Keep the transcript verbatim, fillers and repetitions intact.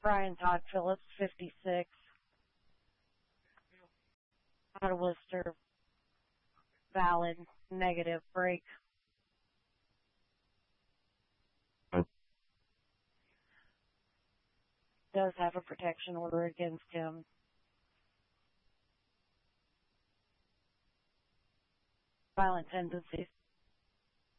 Brian Todd Phillips, fifty-six. Out of Worcester. Valid. Negative. Break. Does have a protection order against him. Violent tendencies.